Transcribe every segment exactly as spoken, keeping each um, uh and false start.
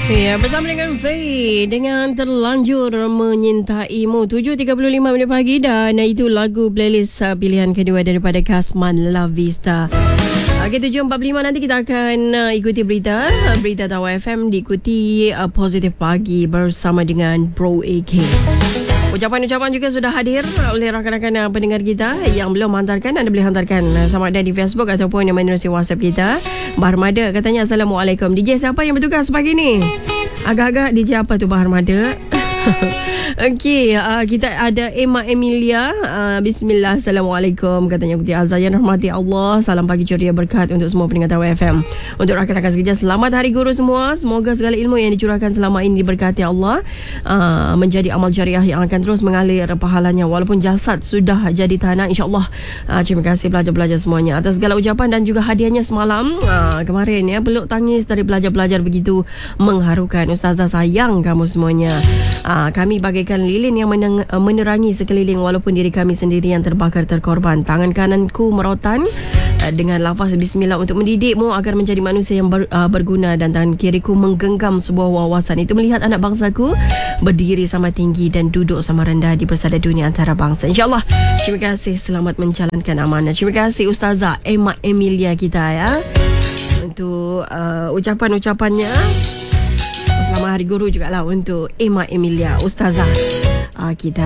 Ya, bersama dengan Faye dengan Terlanjur Menyintaimu. tujuh tiga puluh lima minit pagi dan itu lagu playlist uh, pilihan kedua daripada Kasman La Vista. Okey, tujuh empat puluh lima nanti kita akan uh, ikuti berita uh, Berita Tawa F M, diikuti uh, Positif Pagi bersama dengan Bro A K. Ucapan-ucapan juga sudah hadir oleh rakan-rakan uh, pendengar kita. Yang belum hantarkan, anda boleh hantarkan uh, sama ada di Facebook ataupun yang menerusi WhatsApp kita. Bahar Mada katanya Assalamualaikum. D J siapa yang bertugas pagi ni? Agak-agak D J apa tu Bahar Mada? Okey, uh, kita ada Emma Emilia. uh, Bismillah, Assalamualaikum. Katanya Kuti Azhar yang rahmati Allah. Salam pagi ceria berkat untuk semua pendengar Tawa F M. Untuk rakan-rakan sekerja, selamat Hari Guru semua. Semoga segala ilmu yang dicurahkan selama ini diberkati Allah, uh, menjadi amal jariah yang akan terus mengalir pahalanya walaupun jasad sudah jadi tanah, insyaAllah. uh, Terima kasih pelajar-pelajar semuanya atas segala ucapan dan juga hadiahnya semalam. uh, Kemarin ya, peluk tangis dari pelajar-pelajar begitu mengharukan. Ustazah sayang kamu semuanya. uh, Kami bagaikan lilin yang meneng- menerangi sekeliling walaupun diri kami sendiri yang terbakar terkorban. Tangan kananku merotan uh, dengan lafaz Bismillah untuk mendidikmu agar menjadi manusia yang ber, uh, berguna, dan tangan kiriku menggenggam sebuah wawasan itu melihat anak bangsaku berdiri sama tinggi dan duduk sama rendah di persada dunia antara bangsa. InsyaAllah. Terima kasih, selamat menjalankan amanah. Terima kasih Ustazah Emma Emilia kita ya untuk uh, ucapan-ucapannya. Selamat Hari Guru jugalah untuk Emma Emilia, Ustazah uh, kita.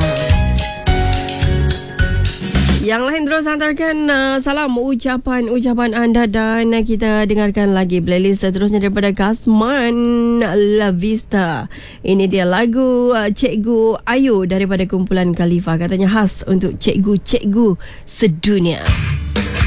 Yang lain terus hantarkan uh, salam ucapan-ucapan anda dan uh, kita dengarkan lagi playlist seterusnya daripada Kasman La Vista. Ini dia lagu uh, Cikgu Ayu daripada kumpulan Khalifa. Katanya khas untuk cikgu-cikgu sedunia.